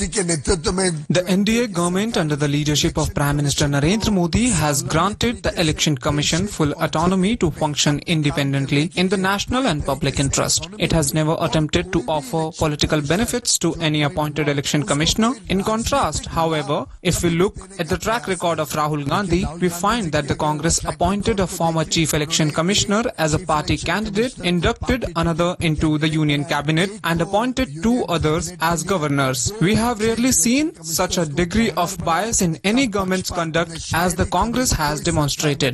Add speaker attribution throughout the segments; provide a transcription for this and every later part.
Speaker 1: The NDA government under the leadership of Prime Minister Narendra Modi has granted the Election Commission full autonomy to function independently in the national and public interest. It has never attempted to offer political benefits to any appointed election commissioner. In contrast, however, if we look at the track record of Rahul Gandhi, we find that the Congress appointed a former chief election commissioner as a party candidate, inducted another into the union cabinet and appointed two others as governors. We have rarely seen such a degree of bias in any government's conduct as the Congress has demonstrated.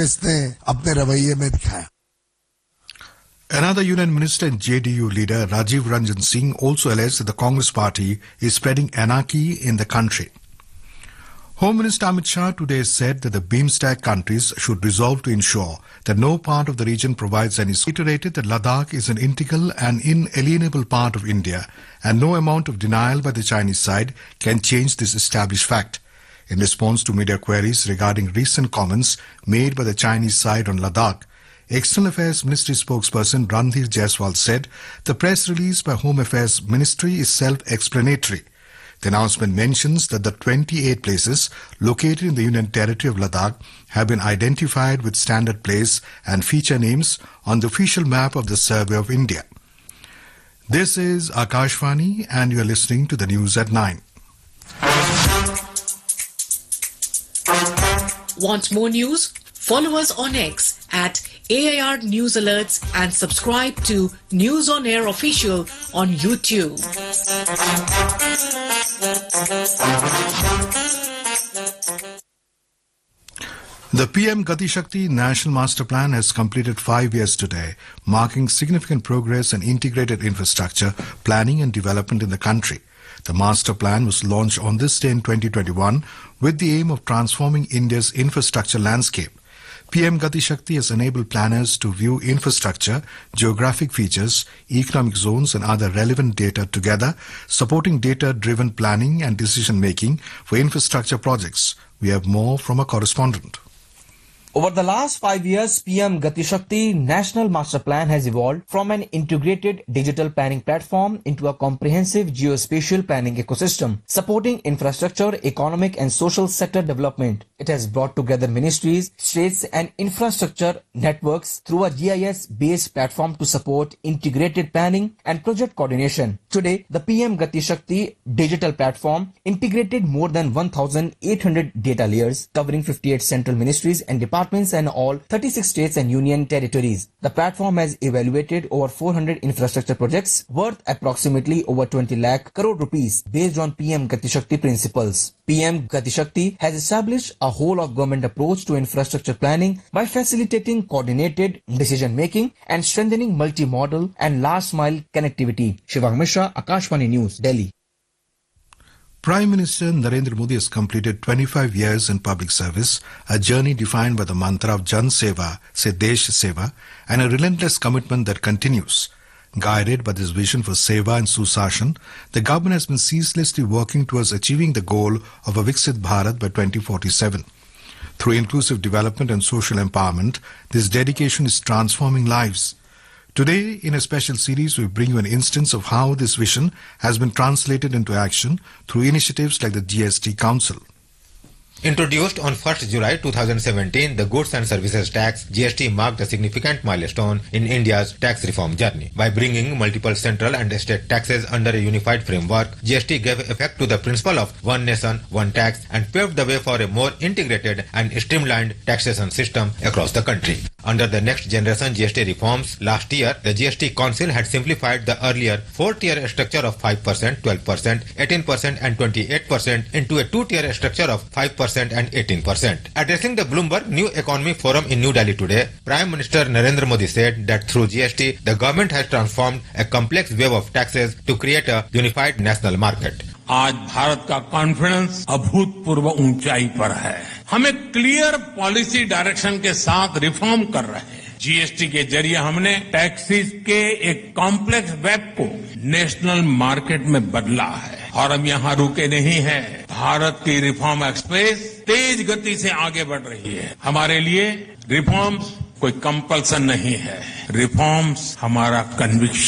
Speaker 2: Another Union Minister and JDU leader Rajiv Ranjan Singh also alleged that the Congress party is spreading anarchy in the country. Home Minister Amit Shah today said that the BIMSTEC countries should resolve to ensure that no part of the region provides any. Reiterated that Ladakh is an integral and inalienable part of India, and no amount of denial by the Chinese side can change this established fact. In response to media queries regarding recent comments made by the Chinese side on Ladakh, External Affairs Ministry spokesperson Randhir Jaiswal said the press release by Home Affairs Ministry is self-explanatory. The announcement mentions that the 28 places located in the Union Territory of Ladakh have been identified with standard place and feature names on the official map of the Survey of India. This is Akashvani and you are listening to the news at 9.
Speaker 3: Want more news? Follow us on X at AIR News Alerts and subscribe to News on Air Official on YouTube.
Speaker 2: The PM Gati Shakti National Master Plan has completed 5 years today, marking significant progress in integrated infrastructure, planning and development in the country. The Master Plan was launched on this day in 2021 with the aim of transforming India's infrastructure landscape. PM Gati Shakti has enabled planners to view infrastructure, geographic features, economic zones and other relevant data together, supporting data-driven planning and decision-making for infrastructure projects. We have more from a correspondent.
Speaker 4: Over the last 5 years, PM Gati Shakti National Master Plan has evolved from an integrated digital planning platform into a comprehensive geospatial planning ecosystem, supporting infrastructure, economic and social sector development. It has brought together ministries, states and infrastructure networks through a GIS-based platform to support integrated planning and project coordination. Today, the PM Gati Shakti digital platform integrated more than 1,800 data layers, covering 58 central ministries and departments and all 36 states and union territories. The platform has evaluated over 400 infrastructure projects worth approximately over 20 lakh crore rupees based on PM Gati Shakti principles. PM Gati Shakti has established a whole of government approach to infrastructure planning by facilitating coordinated decision making and strengthening multimodal and last mile connectivity. Shivang Mishra, Akashvani News, Delhi.
Speaker 2: Prime Minister Narendra Modi has completed 25 years in public service, a journey defined by the mantra of Jan Seva, Se Desh Seva, and a relentless commitment that continues. Guided by this vision for Seva and Susashan, the government has been ceaselessly working towards achieving the goal of a Viksit Bharat by 2047. Through inclusive development and social empowerment, this dedication is transforming lives. Today, in a special series, we bring you an instance of how this vision has been translated into action through initiatives like the GST Council.
Speaker 5: Introduced on 1st July 2017, the Goods and Services Tax (GST) marked a significant milestone in India's tax reform journey. By bringing multiple central and state taxes under a unified framework, GST gave effect to the principle of one nation, one tax and paved the way for a more integrated and streamlined taxation system across the country. Under the next generation GST reforms, last year, the GST Council had simplified the earlier 4-tier structure of 5%, 12%, 18% and 28% into a 2-tier structure of 5% and 18%. Addressing the Bloomberg New Economy Forum in New Delhi today, Prime Minister Narendra Modi said that through GST, the government has transformed a complex web of taxes to create a unified national market.
Speaker 6: आज भारत का confidence अभूतपूर्व ऊंचाई पर है. हम एक clear policy direction के साथ रिफॉर्म कर रहे हैं. जीएसटी के जरिए हमने टैक्सेस के एक कॉम्प्लेक्स वेब को नेशनल मार्केट में बदला है और हम यहाँ रुके नहीं हैं. भारत की रिफॉर्म एक्सप्रेस तेज गति से आगे बढ़ रही है. हमारे लिए रिफॉर्म्स कोई कंपल्सन नहीं है. रिफॉर्म्स हमारा कन्विक्शन